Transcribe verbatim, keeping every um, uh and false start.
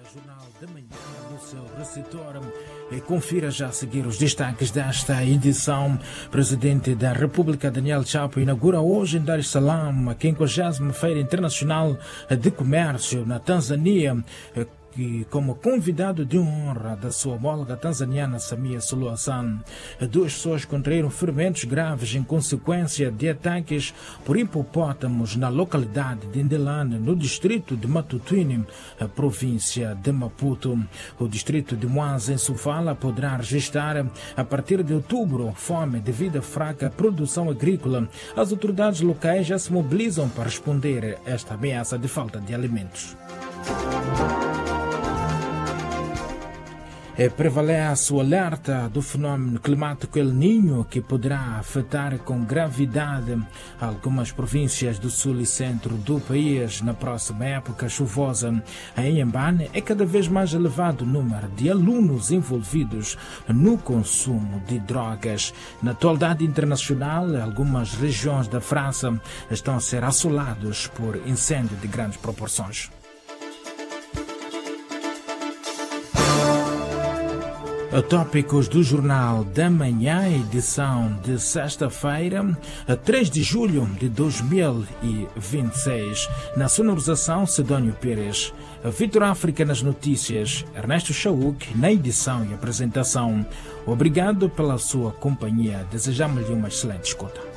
Jornal da Manhã no seu receptor. E confira já a seguir os destaques desta edição. O Presidente da República, Daniel Chapo, inaugura hoje em Dar es Salaam a quinquagésima Feira Internacional de Comércio na Tanzânia, que, como convidado de honra da sua homóloga tanzaniana Samia Suluhu Hassan. Duas pessoas contraíram ferimentos graves em consequência de ataques por hipopótamos na localidade de Ndelane, no distrito de Matutuini, província de Maputo. O distrito de Mwanza, em Sofala, poderá registrar, a partir de outubro, fome devido à fraca produção agrícola. As autoridades locais já se mobilizam para responder a esta ameaça de falta de alimentos. Prevalece o alerta do fenómeno climático El Niño, que poderá afetar com gravidade algumas províncias do sul e centro do país na próxima época chuvosa. Em Inhambane é cada vez mais elevado o número de alunos envolvidos no consumo de drogas. Na atualidade internacional, algumas regiões da França estão a ser assoladas por incêndio de grandes proporções. Tópicos do Jornal da Manhã, edição de sexta-feira, três de julho de dois mil e vinte e seis. Na sonorização, Sidónio Pires. Vitor África nas notícias, Ernesto Chauk na edição e apresentação. Obrigado pela sua companhia. Desejamos-lhe uma excelente escuta.